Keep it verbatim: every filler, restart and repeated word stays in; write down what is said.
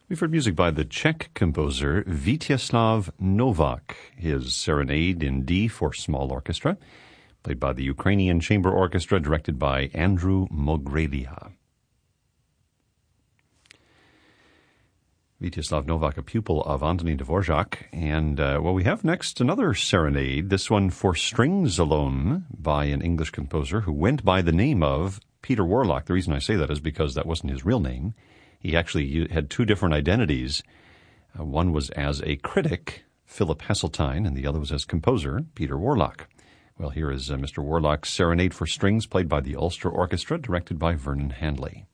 We've heard music by the Czech composer Vítězslav Novák, his Serenade in D for small orchestra, played by the Ukrainian Chamber Orchestra, directed by Andrew Mogrelia. Vítězslav Novák, a pupil of Antonín Dvořák. And, uh, well, we have next another serenade, this one for strings alone, by an English composer who went by the name of Peter Warlock. The reason I say that is because that wasn't his real name. He actually had two different identities. Uh, one was as a critic, Philip Heseltine, and the other was as composer, Peter Warlock. Well, here is uh, Mister Warlock's Serenade for Strings, played by the Ulster Orchestra, directed by Vernon Handley.